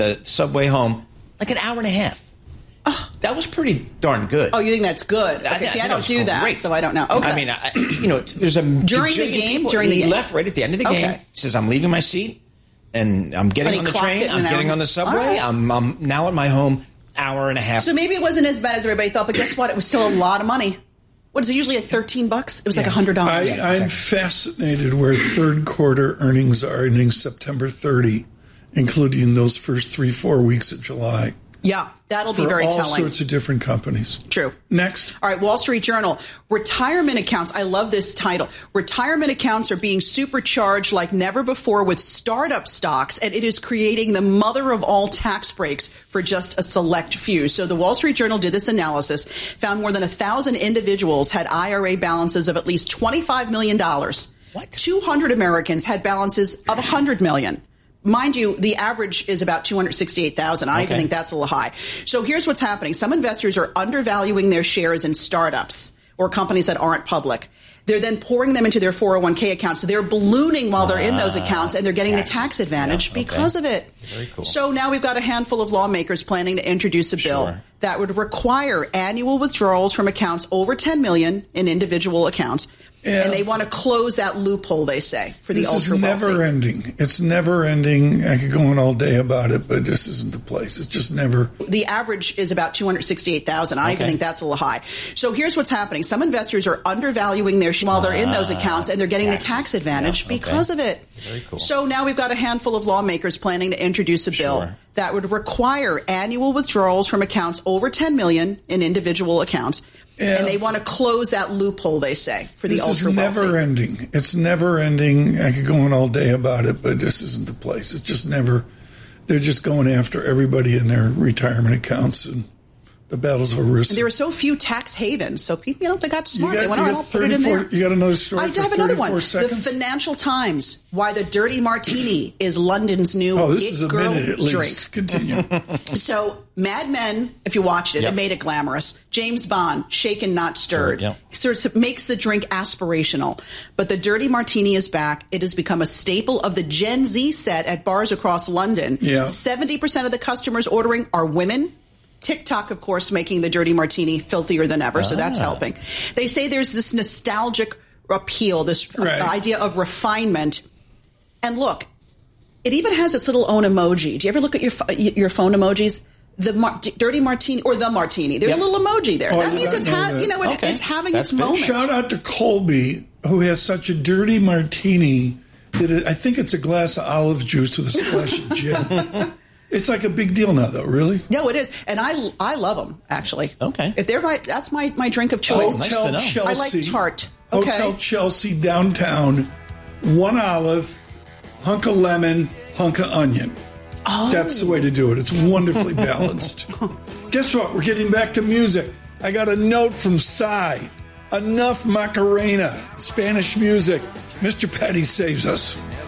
subway home like an hour and a half. That was pretty darn good. Oh, you think that's good? Okay, I don't do that, so I don't know. Okay. I mean, there's a during the game. He left right at the end of the game. He says, "I'm leaving my seat, and I'm getting on the train. I'm getting on the subway. Right. I'm now at my home, hour and a half." So maybe it wasn't as bad as everybody thought, but guess what? It was still a lot of money. What is it usually at $13? It was like $100. I'm fascinated where third quarter earnings are ending September 30, including those first 3-4 weeks of July. Yeah, that'll be very telling. For all sorts of different companies. True. Next. All right, Wall Street Journal. Retirement accounts. I love this title. Retirement accounts are being supercharged like never before with startup stocks, and it is creating the mother of all tax breaks for just a select few. So the Wall Street Journal did this analysis, found more than 1,000 individuals had IRA balances of at least $25 million. What? 200 Americans had balances of $100 million. Mind you, the average is about $268,000. I even think that's a little high. So here's what's happening. Some investors are undervaluing their shares in startups or companies that aren't public. They're then pouring them into their 401k accounts. So they're ballooning while they're in those accounts, and they're getting the tax advantage because of it. Very cool. So now we've got a handful of lawmakers planning to introduce a bill that would require annual withdrawals from accounts over $10 million in individual accounts. Yeah. And they want to close that loophole, they say, for the ultra wealthy. It's never ending. It's never ending. I could go on all day about it, but this isn't the place. It's just never. The average is about $268,000. I even think that's a little high. So here's what's happening. Some investors are undervaluing their while they're in those accounts, and they're getting the tax advantage because of it. Very cool. So now we've got a handful of lawmakers planning to introduce a bill that would require annual withdrawals from accounts over $10 million in individual accounts. Yeah. And they want to close that loophole, they say, for the ultra wealthy. It's never ending. It's never ending. I could go on all day about it, but this isn't the place. It's just never. They're just going after everybody in their retirement accounts, and the battles of risk. And there are so few tax havens, so people, they got smart. They went, I'll put it in there. You got another story? I have another one. Seconds? The Financial Times. Why the Dirty Martini is London's new this is a minute at least. Drink. Continue. So Mad Men, if you watched it, it made it glamorous. James Bond, shaken not stirred. Sort of makes the drink aspirational. But the Dirty Martini is back. It has become a staple of the Gen Z set at bars across London. 70% of the customers ordering are women. TikTok, of course, making the Dirty Martini filthier than ever, so that's helping. They say there's this nostalgic appeal, this idea of refinement. And look, it even has its little own emoji. Do you ever look at your phone emojis? The Dirty Martini or the Martini. There's a little emoji there. That means it's it's having its moment. Shout out to Colby, who has such a Dirty Martini that I think it's a glass of olive juice with a splash of gin. It's like a big deal now, though, really? No, it is. And I love them, actually. Okay. If they're right, that's my drink of choice. Hotel Chelsea. I like tart. Okay. Hotel Chelsea downtown, 1 olive, hunk of lemon, hunk of onion. Oh. That's the way to do it. It's wonderfully balanced. Guess what? We're getting back to music. I got a note from Psy. Enough Macarena. Spanish music. Mr. Petty saves us.